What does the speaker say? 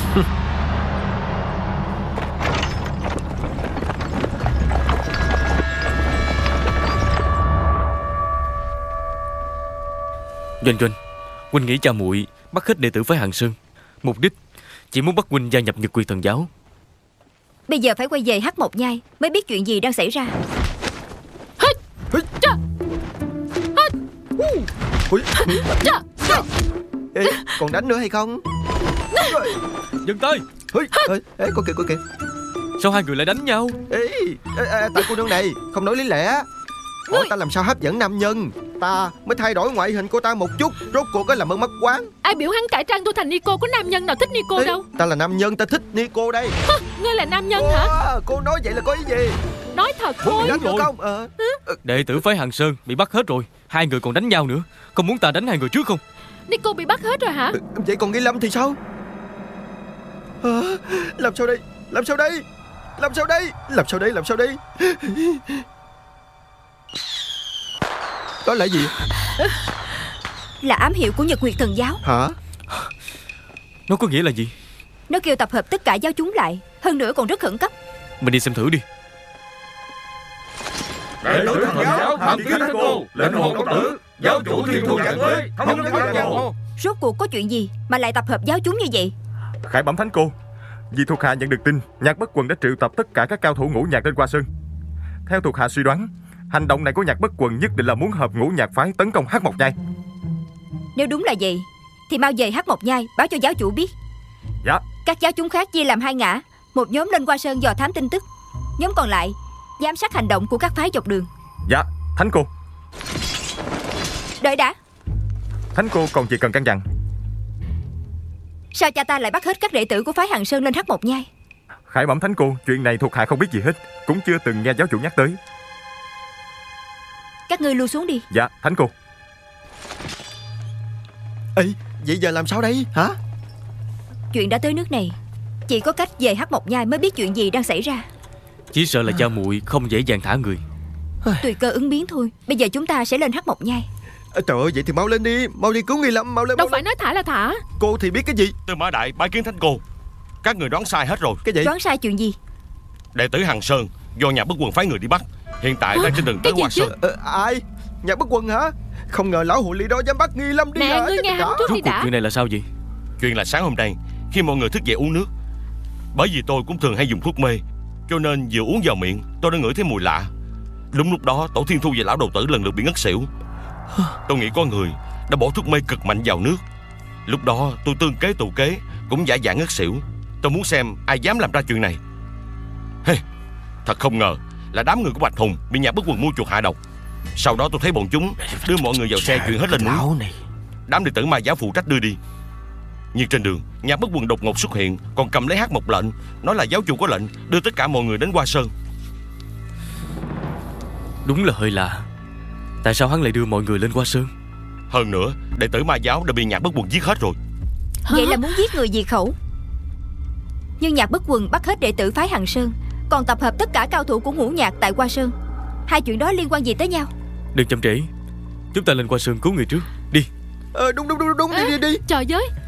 Doanh Doanh, huynh nghĩ cha muội bắt hết đệ tử phái Hằng Sơn, mục đích chỉ muốn bắt huynh gia nhập Nhật Quỳ Thần Giáo. Bây giờ phải quay về Hắc Mộc Nhai mới biết chuyện gì đang xảy ra. Ê, còn đánh nữa hay không? Dừng tay. Cô kìa. Sao hai người lại đánh nhau? Tại cô nương này không nói lý lẽ. Hỏi ta làm sao hấp dẫn nam nhân, ta mới thay đổi ngoại hình cô ta một chút. Rốt cuộc có làm ơn mất quán. Ai biểu hắn cải trang tôi thành Nico? Có nam nhân nào thích Nico đâu. Ta là nam nhân, ta thích Nico đây. Ngươi là nam nhân hả? Cô nói vậy là có ý gì? Nói thật thôi. Đánh được không? Đệ tử phái Hằng Sơn bị bắt hết rồi, hai người còn đánh nhau nữa. Có muốn ta đánh hai người trước không? Nico bị bắt hết rồi hả? Vậy còn Nghi Lâm thì sao? Làm sao đây? Đó là gì? Là ám hiệu của Nhật Nguyệt Thần Giáo. Hả? Nó có nghĩa là gì? Nó kêu tập hợp tất cả giáo chúng lại, hơn nữa còn rất khẩn cấp. Mình đi xem thử đi. Đệ tử Thần Giáo tham kiến thánh cô, lệnh hồ công tử, giáo chủ Thiên Thu Vạn Tuế, không có bắt nhau. Rốt cuộc có chuyện gì mà lại tập hợp giáo chúng như vậy? Khải bẩm thánh cô, vì thuộc hạ nhận được tin Nhạc Bất Quần đã triệu tập tất cả các cao thủ ngũ nhạc lên Hoa Sơn. Theo thuộc hạ suy đoán, hành động này của Nhạc Bất Quần nhất định là muốn hợp ngũ nhạc phái tấn công Hắc Mộc Nhai. Nếu đúng là vậy thì mau về Hắc Mộc Nhai báo cho giáo chủ biết. Dạ. Các giáo chúng khác chia làm hai ngã, một nhóm lên Hoa Sơn dò thám tin tức, nhóm còn lại giám sát hành động của các phái dọc đường. Dạ, thánh cô. Đợi đã. Thánh cô còn gì cần căn dặn? Sao cha ta lại bắt hết các đệ tử của phái Hằng Sơn lên Hắc Mộc Nhai? Khải bẩm thánh cô, chuyện này thuộc hạ không biết gì hết, cũng chưa từng nghe giáo chủ nhắc tới. Các ngươi lui xuống đi. Dạ, thánh cô. Ê, vậy giờ làm sao đây hả? Chuyện đã tới nước này, chỉ có cách về Hắc Mộc Nhai mới biết chuyện gì đang xảy ra. Chỉ sợ là cha muội không dễ dàng thả người. Tùy cơ ứng biến thôi. Bây giờ chúng ta sẽ lên Hắc Mộc Nhai. Trời ơi, vậy thì mau lên đi, mau đi cứu Nghi Lâm, mau lên. Đâu phải nói thả là thả. Cô thì biết cái gì? Tư Mã Đại bái kiến thánh cô. Các người đoán sai hết rồi. Cái gì? Đoán sai chuyện gì? Đệ tử Hằng Sơn do Nhạc Bất Quần phái người đi bắt, hiện tại đang trên đường tới Hoa Sơn. Ai? Nhạc Bất Quần hả? Không ngờ lão hồ ly đó dám bắt Nghi Lâm đi. Nè, ngươi nghe hắn trước đi đã. Chuyện này là sao vậy? Chuyện là sáng hôm nay, khi mọi người thức dậy uống nước, bởi vì tôi cũng thường hay dùng thuốc mê, cho nên vừa uống vào miệng tôi đã ngửi thấy mùi lạ. Đúng lúc đó Tổ Thiên Thu và lão đầu tử lần lượt bị ngất xỉu. Tôi nghĩ có người đã bỏ thuốc mê cực mạnh vào nước. Lúc đó tôi tương kế tụ kế, cũng giả dạng ngất xỉu. Tôi muốn xem ai dám làm ra chuyện này. Thật không ngờ là đám người của Bạch Hùng bị Nhạc Bất Quần mua chuộc hạ độc. Sau đó tôi thấy bọn chúng đưa mọi người vào xe chuyển hết lên núi. Đám đệ tử Ma giáo phụ trách đưa đi. Nhưng trên đường Nhạc Bất Quần đột ngột xuất hiện, còn cầm lấy Hắc Mộc lệnh, nói là giáo chủ có lệnh đưa tất cả mọi người đến Hoa Sơn. Đúng là hơi lạ. Tại sao hắn lại đưa mọi người lên Hoa Sơn? Hơn nữa đệ tử Ma giáo đã bị Nhạc Bất Quần giết hết rồi. Vậy là muốn giết người diệt khẩu. Nhưng Nhạc Bất Quần bắt hết đệ tử phái Hằng Sơn, còn tập hợp tất cả cao thủ của ngũ nhạc tại Hoa Sơn. Hai chuyện đó liên quan gì tới nhau? Đừng chậm trễ, chúng ta lên Hoa Sơn cứu người trước. Đi. Đúng, đi. Trời ơi,